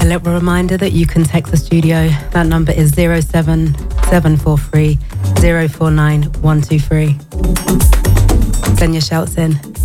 little reminder that you can text the studio. That number is 07743 049 123. Send your shouts in.